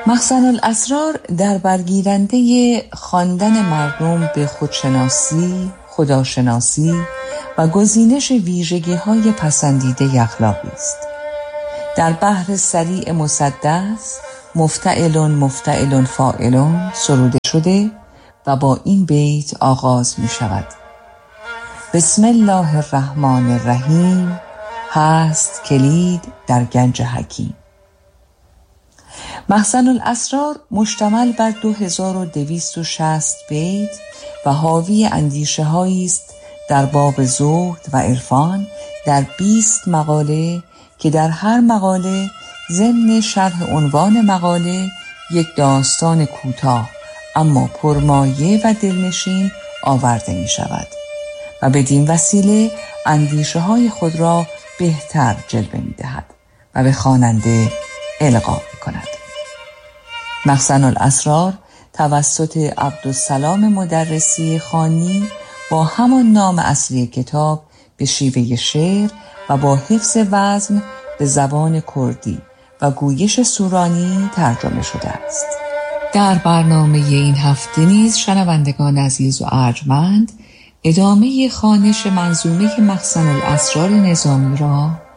مخزن الاسرار در برگیرنده خواندن مردم به خودشناسی، خداشناسی و گزینش ویژگی‌های پسندیده اخلاقی است. در بحر سریع مسدس مفتعلن مفتعلن فاعلن سروده شده و با این بیت آغاز می شود: بسم الله الرحمن الرحیم، هست کلید در گنج حکیم. مخزن الاسرار مشتمل بر 2260 بیت و حاوی اندیشه هایی است در باب زهد و عرفان در 20 مقاله که در هر مقاله ضمن شرح عنوان مقاله یک داستان کوتاه اما پرمایه و دلنشین آورده می شود و بدین وسیله اندیشه های خود را بهتر جلوه می دهد و به خواننده القا می کند. مخزن الاسرار توسط عبدالسلام مدرسی خانی با همان نام اصلی کتاب به شیوه شعر و با حفظ وزن به زبان کردی و گویش سورانی ترجمه شده است. در برنامه این هفته نیز شنوندگان عزیز و ارجمند ادامه خوانش منظومه مخزن الاسرار نظامی را